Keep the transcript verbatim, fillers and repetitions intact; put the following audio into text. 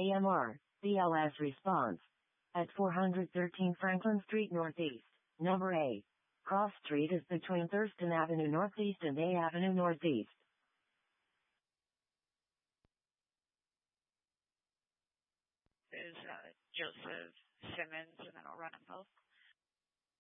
A M R, B L S response. At four thirteen Franklin Street Northeast, number A. Cross Street is between Thurston Avenue Northeast and A Avenue Northeast. Is uh, Joseph Simmons, and then I'll run them both.